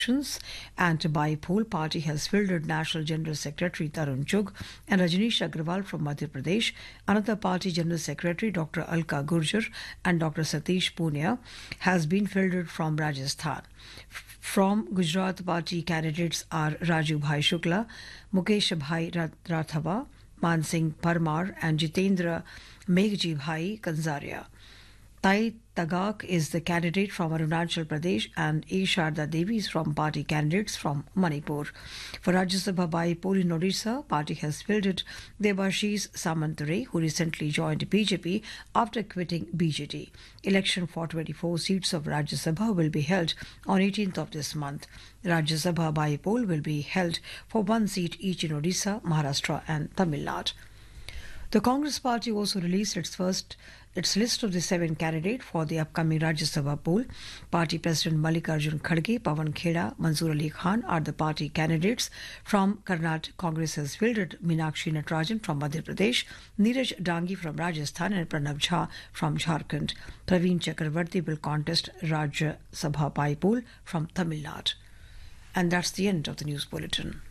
and by poll party has fielded National General Secretary Tarun Chugh and Rajneesh Agrawal from Madhya Pradesh. Another party General Secretary Dr. Alka Gurjar and Dr. Satish Punia has been fielded from Rajasthan. From Gujarat party candidates are Raju Bhai Shukla, Mukesh Bhai Rathava, Mansingh Parmar and Jitendra Meghji Bhai Kanzaria. Tai Tagak is the candidate from Arunachal Pradesh and A. Sharda Devi is from party candidates from Manipur. For Rajya Sabha by-poll in Odisha, party has fielded Debashish Samanture, who recently joined BJP after quitting BJD. Election for 24 seats of Rajya Sabha will be held on 18th of this month. Rajya Sabha by-poll will be held for one seat each in Odisha, Maharashtra and Tamil Nadu. The Congress party also released its list of the 7 candidates for the upcoming Rajya Sabha poll. Party President Mallikarjun Kharge, Pawan Kheda, Manzoor Ali Khan are the party candidates. From Karnataka, Congress has fielded Meenakshi Natarajan from Madhya Pradesh, Neeraj Dangi from Rajasthan and Pranav Jha from Jharkhand. Praveen Chakravarti will contest Rajya Sabha by poll from Tamil Nadu. And that's the end of the news bulletin.